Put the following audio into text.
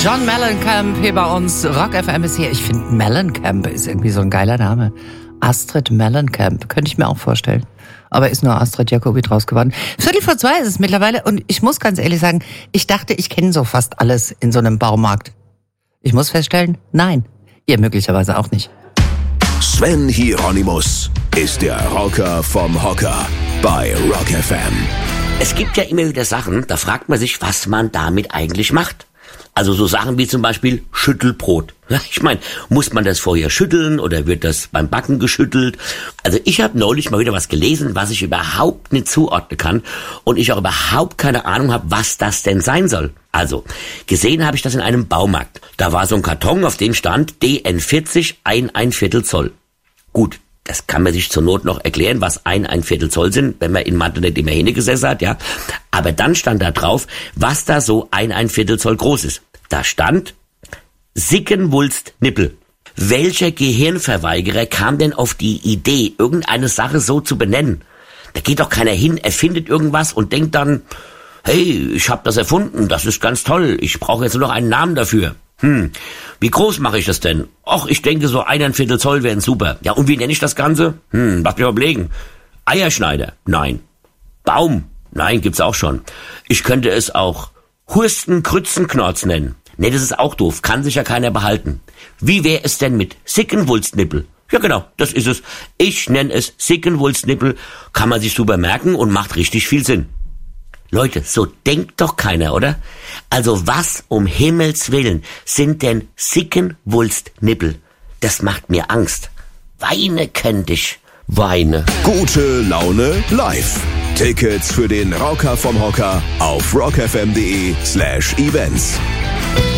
John Mellencamp hier bei uns. Rock FM ist hier. Ich finde, Mellencamp ist irgendwie so ein geiler Name. Astrid Mellencamp. Könnte ich mir auch vorstellen. Aber ist nur Astrid Jacobi draus geworden. 2:45 ist es mittlerweile. Und ich muss ganz ehrlich sagen, ich dachte, ich kenne so fast alles in so einem Baumarkt. Ich muss feststellen, nein. Ihr möglicherweise auch nicht. Sven Hieronymus ist der Rocker vom Hocker bei Rock FM. Es gibt ja immer wieder Sachen, da fragt man sich, was man damit eigentlich macht. Also so Sachen wie zum Beispiel Schüttelbrot. Ja, ich meine, muss man das vorher schütteln oder wird das beim Backen geschüttelt? Also ich habe neulich mal wieder was gelesen, was ich überhaupt nicht zuordnen kann und ich auch überhaupt keine Ahnung habe, was das denn sein soll. Also, gesehen habe ich das in einem Baumarkt. Da war so ein Karton, auf dem stand DN40 1/4 Zoll. Gut, das kann man sich zur Not noch erklären, was 1/4 Zoll sind, wenn man in Mathe nicht immer hingesessen hat, ja. Aber dann stand da drauf, was da so 1/4 Zoll groß ist. Da stand Sickenwulst Nippel. Welcher Gehirnverweigerer kam denn auf die Idee, irgendeine Sache so zu benennen? Da geht doch keiner hin, erfindet irgendwas und denkt dann, hey, ich habe das erfunden, das ist ganz toll, ich brauche jetzt nur noch einen Namen dafür. Wie groß mache ich das denn? Och, ich denke, so 1/4 Zoll wären super. Ja, und wie nenne ich das Ganze? Lass mich mal überlegen. Eierschneider? Nein. Baum? Nein, gibt's auch schon. Ich könnte es auch Hursten-Krützenknorz nennen. Nee, das ist auch doof, kann sich ja keiner behalten. Wie wäre es denn mit Sickenwulstnippel? Ja genau, das ist es. Ich nenne es Sickenwulstnippel, kann man sich super merken und macht richtig viel Sinn. Leute, so denkt doch keiner, oder? Also was um Himmels Willen sind denn Sickenwulstnippel? Das macht mir Angst. Weine könnte ich. Weine. Gute Laune live. Tickets für den Rocker vom Hocker auf rockfm.de/events.